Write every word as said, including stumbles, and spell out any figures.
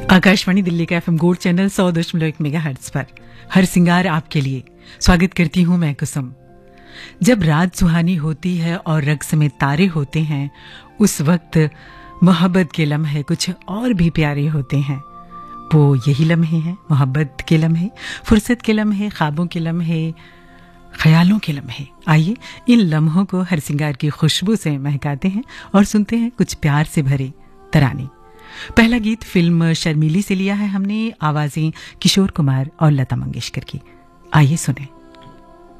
आकाशवाणी दिल्ली का FM gold channel सौ दशमलव एक मेगा हर्ट्ज पर हर सिंगार आपके लिए स्वागत करती हूँ मैं कुसुम। जब रात सुहानी होती है और रक्स में तारे होते हैं, उस वक्त मोहब्बत के लम्हे कुछ और भी प्यारे होते हैं। वो यही लम्हे हैं, मोहब्बत के लम्हे, फुर्सत के लम्हे, ख्वाबों के लम्हे, ख्यालों के लम्हे। आइए इन लम्हों को हर सिंगार की खुशबू से महकाते हैं और सुनते हैं कुछ प्यार से भरे तराने। पहला गीत फिल्म शर्मीली से लिया है हमने, आवाजें किशोर कुमार और लता मंगेशकर की। आइए सुने।